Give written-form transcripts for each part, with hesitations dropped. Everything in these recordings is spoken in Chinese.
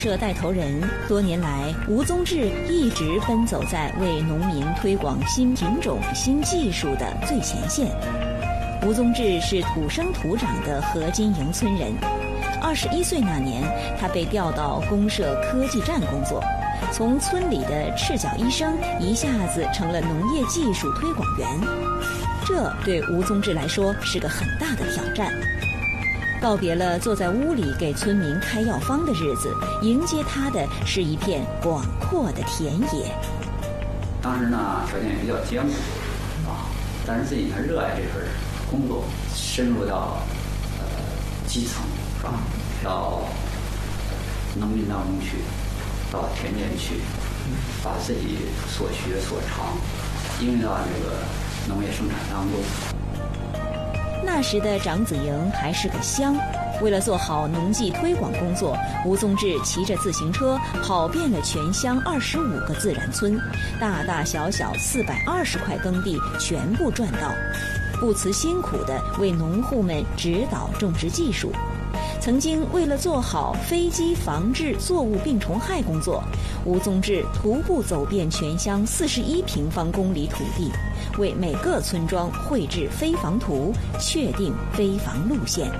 社带头人，多年来，吴宗志一直奔走在为农民推广新品种、新技术的最前线。吴宗志是土生土长的河津营村人，21岁那年，他被调到公社科技站工作，从村里的赤脚医生一下子成了农业技术推广员。这对吴宗志来说是个很大的挑战。告别了坐在屋里给村民开药方的日子，迎接他的是一片广阔的田野。 当时呢，条件也比较艰苦但是自己很热爱这份工作，深入到基层，是吧？到农民当中去，到田间去，把自己所学所长应用到这个农业生产当中。 那时的长子营还是个乡，为了做好农技推广工作，吴宗志骑着自行车跑遍了全乡25个自然村，大大小小420块耕地全部转到，不辞辛苦地为农户们指导种植技术。曾经为了做好飞机防治作物病虫害工作，吴宗志徒步走遍全乡41平方公里土地，为每个村庄绘制飞防图，确定飞防路线。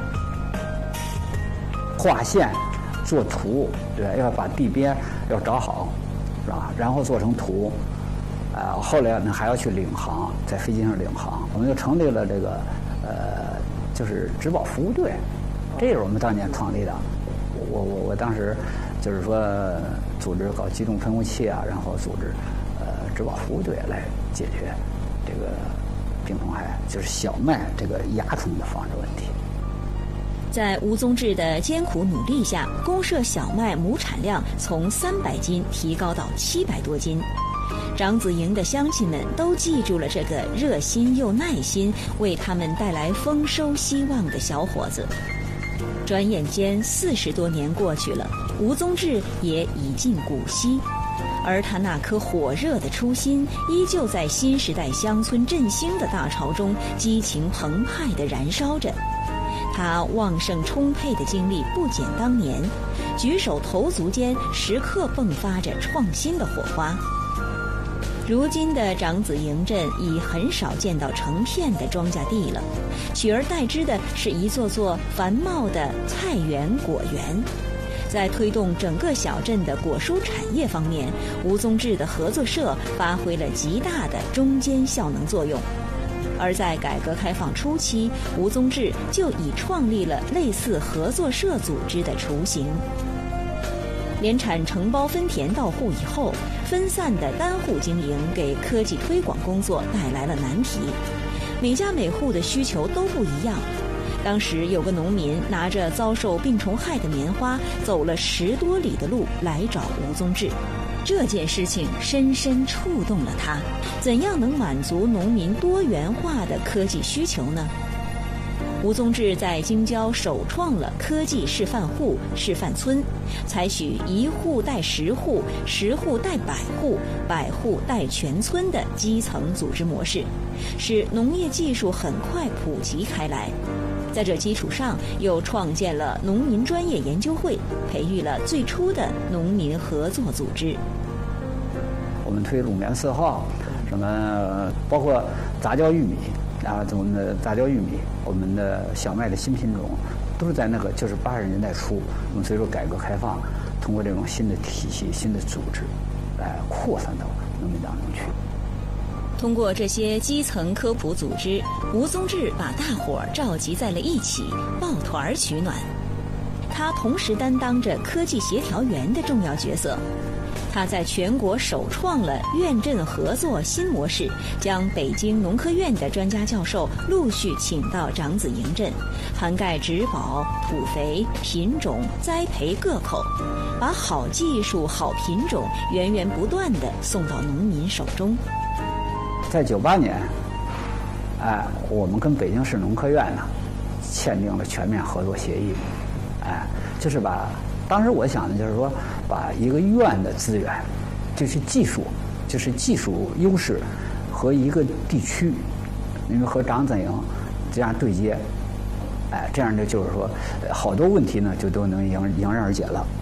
画线、做图，对吧？要把地边要找好，是吧？然后做成图，后来呢还要去领航，在飞机上领航。我们就成立了这个就是植保服务队。这是我们当年创立的，我当时就是说组织搞机动喷雾器然后组织植保服务队来解决这个病虫害，就是小麦这个蚜虫的防治问题。 在吴宗志的艰苦努力下，公社小麦亩产量从300斤提高到700多斤。长子营的乡亲们都记住了这个热心又耐心，为他们带来丰收希望的小伙子。转眼间40多年过去了，吴宗志也已近古稀，而他那颗火热的初心依旧在新时代乡村振兴的大潮中激情澎湃地燃烧着。他旺盛充沛的精力不减当年，举手投足间时刻迸发着创新的火花。如今的长子营镇已很少见到成片的庄稼地了，取而代之的是一座座繁茂的菜园果园。在推动整个小镇的果蔬产业方面，吴宗志的合作社发挥了极大的中坚效能作用。而在改革开放初期，吴宗志就已创立了类似合作社组织的雏形。联产承包分田到户以后，分散的单户经营给科技推广工作带来了难题，每家每户的需求都不一样。当时有个农民拿着遭受病虫害的棉花，走了10多里的路来找吴宗志。这件事情深深触动了他，怎样能满足农民多元化的科技需求呢？吴宗志在京郊首创了科技示范户、示范村，采取1户带10户、10户带100户、100户带全村的基层组织模式，使农业技术很快普及开来。在这基础上，又创建了农民专业研究会，培育了最初的农民合作组织。 我们推5棉4号，什么包括杂交玉米我们的杂交玉米，我们的小麦的新品种，都是在那个就是80年代初，我们随着改革开放，通过这种新的体系、新的组织，来扩散到农民当中去。 通过这些基层科普组织，吴宗志把大伙儿召集在了一起，抱团取暖。他同时担当着科技协调员的重要角色。他在全国首创了院镇合作新模式，将北京农科院的专家教授陆续请到长子营镇，涵盖植保、土肥、品种、栽培各口，把好技术、好品种源源不断地送到农民手中。 在98年，我们跟北京市农科院呢签订了全面合作协议，就是当时我想的就是说，把一个院的资源，就是技术优势和一个地区，因为和长子营这样对接，这样就是说，好多问题呢就都能迎刃而解了。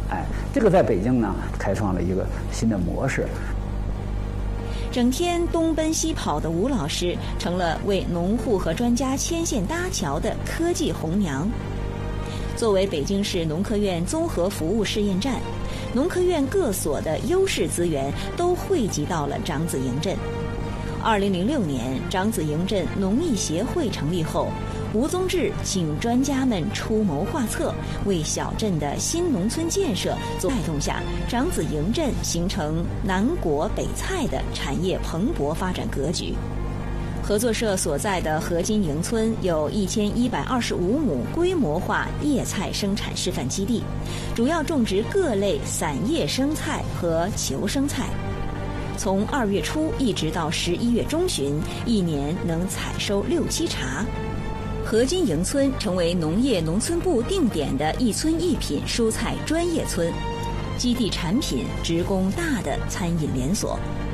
这个在北京呢，开创了一个新的模式。 整天东奔西跑的吴老师，成了为农户和专家牵线搭桥的科技红娘。作为北京市农科院综合服务试验站，农科院各所的优势资源都汇集到了长子营镇。2006年，长子营镇农艺协会成立后，吴宗志请专家们出谋划策，为小镇的新农村建设做带动下，长子营镇形成南果北菜的产业蓬勃发展格局。合作社所在的合金营村有1125亩规模化叶菜生产示范基地，主要种植各类散叶生菜和球生菜。从2月初一直到11月中旬，一年能采收6-7茬。合金营村成为农业农村部定点的一村一品蔬菜专业村，基地产品直供大的餐饮连锁。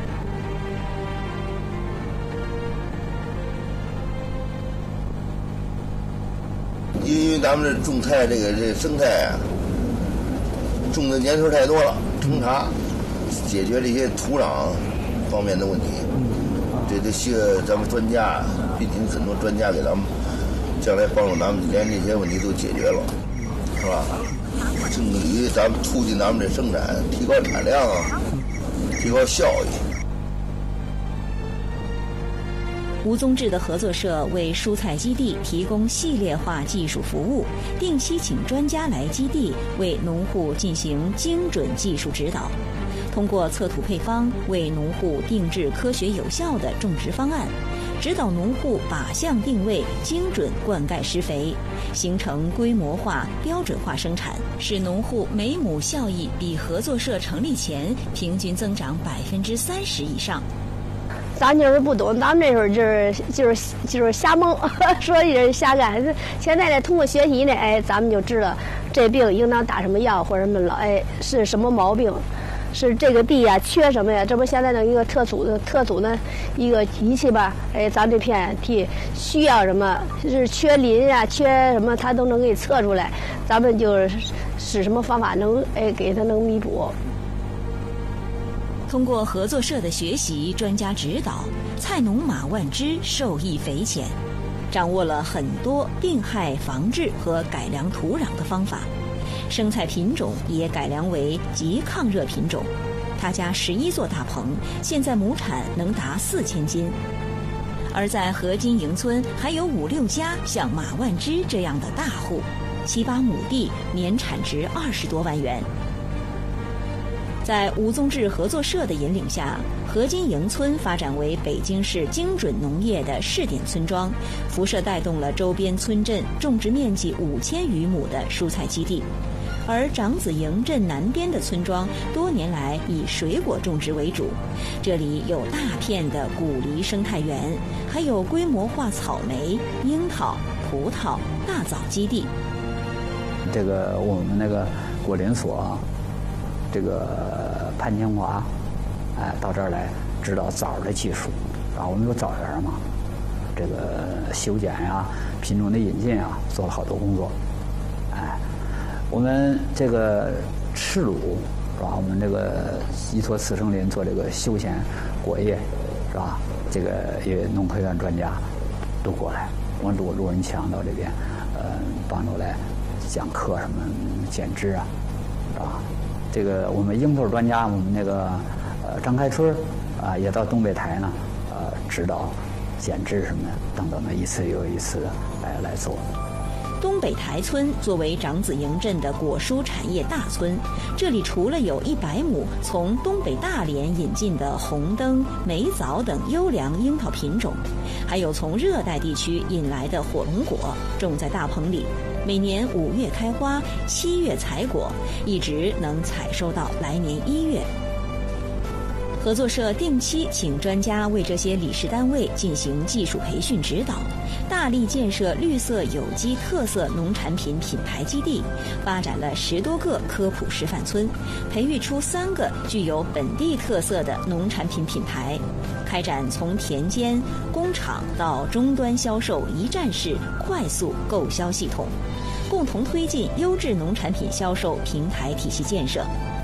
因为咱们这种菜这生菜啊，种的年头太多了，成茬，解决这些土壤方面的问题。这需要咱们专家，并请很多专家给咱们，将来帮助咱们连这些问题都解决了，是吧？正于咱们促进咱们这生产，提高产量啊，提高效益。 吴宗志的合作社为蔬菜基地提供系列化技术服务，定期请专家来基地为农户进行精准技术指导，通过测土配方为农户定制科学有效的种植方案，指导农户靶向定位、精准灌溉施肥，形成规模化、标准化生产，使农户每亩效益比合作社成立前平均增长30%以上。 咱就是不懂，咱们这时候就是瞎蒙，说也是瞎干。现在呢，通过学习呢，咱们就知道这病应当打什么药或者什么了，是什么毛病，是这个地呀缺什么呀？这不现在的一个特殊的一个仪器吧？咱这片地需要什么？是缺磷啊，缺什么，它都能给测出来。咱们就是使什么方法能给它能弥补。 通过合作社的学习、专家指导，菜农马万之受益匪浅，掌握了很多病害防治和改良土壤的方法，生菜品种也改良为极抗热品种。他家11座大棚，现在亩产能达4000斤。而在合金营村还有5-6家像马万之这样的大户，7-8亩地，年产值20多万元。在吴宗志合作社的引领下，合金营村发展为北京市精准农业的试点村庄，辐射带动了周边村镇种植面积5000余亩的蔬菜基地。而长子营镇南边的村庄多年来以水果种植为主，这里有大片的古梨生态园，还有规模化草莓、樱桃、葡萄、大枣基地。 这个我们那个果林所，这个潘清华，到这儿来指导枣的技术，啊，我们有枣园嘛，这个修剪呀、品种的引进啊，做了好多工作，我们这个赤鲁是吧？我们这个依托次生林做这个休闲果业是吧？这个也农科院专家都过来，我们陆人强到这边，帮助来讲课什么剪枝啊，是吧？这个我们樱桃专家，我们那个张开春啊，也到东北台呢，指导剪枝什么的等等的，一次又一次的来做。 东北台村作为长子营镇的果蔬产业大村，这里除了有100亩从东北大连引进的红灯、梅枣等优良樱桃品种，还有从热带地区引来的火龙果，种在大棚里，每年5月开花，7月采果，一直能采收到来年1月。合作社定期请专家为这些理事单位进行技术培训指导，大力建设绿色有机特色农产品品牌基地，发展了10多个科普示范村，培育出3个具有本地特色的农产品品牌，开展从田间、工厂到终端销售一站式快速购销系统， 共同推进优质农产品销售平台体系建设。